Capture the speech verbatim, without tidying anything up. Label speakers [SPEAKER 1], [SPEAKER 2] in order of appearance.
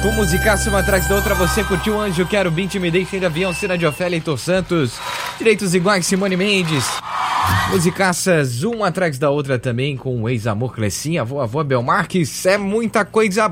[SPEAKER 1] Com musicaça uma atrás da outra, você curtiu Anjo, Quero, Bim, Intimidation de Avião, Cena de Ofélia, Heitor Santos, Direitos Iguais, Simone Mendes. Musicaças uma atrás da outra também, com o ex-amor Clecinha, avô, avô Bel Marques. É muita coisa